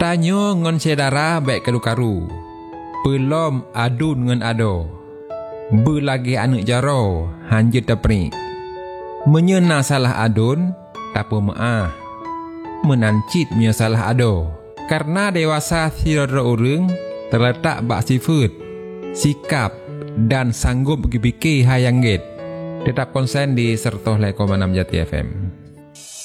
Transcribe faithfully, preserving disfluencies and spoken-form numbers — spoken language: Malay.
Tanyo ngon saudara baik karu-karu. Pelom adun ngon ado. Belagi anak jaro hanjut taprik. Menyena salah adun, tapa maah. Menancit punya salah ado. Karena dewasa sira-sira urang terletak bak sifat, sikap dan sanggup berfikir hayang get. Tetap konsen di Sertoh Lekoma enam Jati F M.